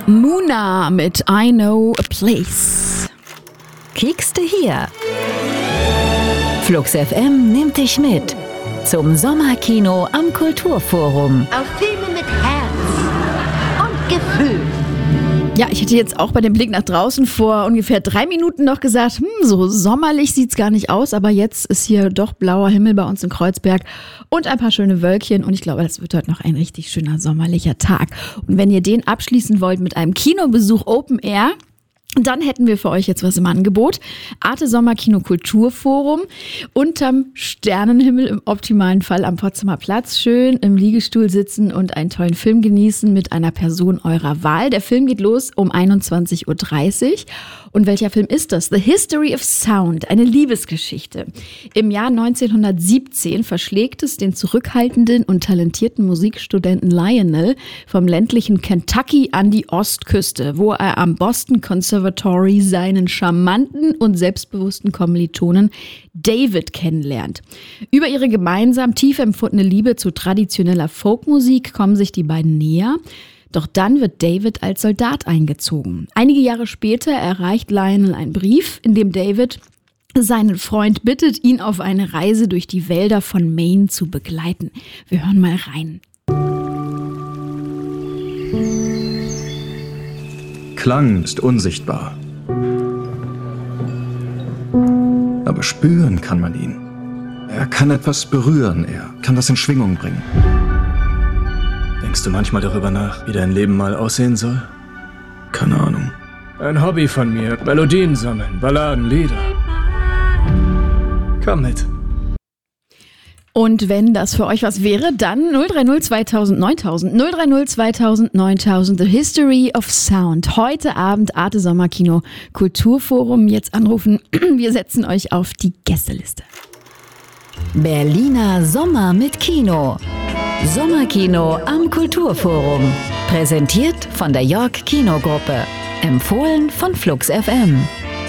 Muna mit I Know a Place. Kiekste hier. Flux FM nimmt dich mit zum Sommerkino am Kulturforum. Auf Filme mit Herz und Gefühl. Ja, ich hätte jetzt auch bei dem Blick nach draußen vor ungefähr 3 Minuten noch gesagt, so sommerlich sieht's gar nicht aus, aber jetzt ist hier doch blauer Himmel bei uns in Kreuzberg und ein paar schöne Wölkchen und ich glaube, das wird heute noch ein richtig schöner sommerlicher Tag. Und wenn ihr den abschließen wollt mit einem Kinobesuch Open Air, dann hätten wir für euch jetzt was im Angebot. Arte Sommerkino Kulturforum unterm Sternenhimmel im optimalen Fall am Potsdamer Platz. Schön im Liegestuhl sitzen und einen tollen Film genießen mit einer Person eurer Wahl. Der Film geht los um 21.30 Uhr. Und welcher Film ist das? The History of Sound, eine Liebesgeschichte. Im Jahr 1917 verschlägt es den zurückhaltenden und talentierten Musikstudenten Lionel vom ländlichen Kentucky an die Ostküste, wo er am Boston Conservatory seinen charmanten und selbstbewussten Kommilitonen David kennenlernt. Über ihre gemeinsam tief empfundene Liebe zu traditioneller Folkmusik kommen sich die beiden näher. Doch dann wird David als Soldat eingezogen. Einige Jahre später erreicht Lionel einen Brief, in dem David seinen Freund bittet, ihn auf eine Reise durch die Wälder von Maine zu begleiten. Wir hören mal rein. Klang ist unsichtbar. Aber spüren kann man ihn. Er kann etwas berühren, er kann das in Schwingung bringen. Denkst du manchmal darüber nach, wie dein Leben mal aussehen soll? Keine Ahnung. Ein Hobby von mir, Melodien sammeln, Balladen, Lieder. Komm mit. Und wenn das für euch was wäre, dann 030 2000 9000, 030 2000 9000, The History of Sound. Heute Abend Arte Sommerkino Kulturforum. Jetzt anrufen, wir setzen euch auf die Gästeliste. Berliner Sommer mit Kino. Sommerkino am Kulturforum. Präsentiert von der York Kinogruppe. Empfohlen von Flux FM.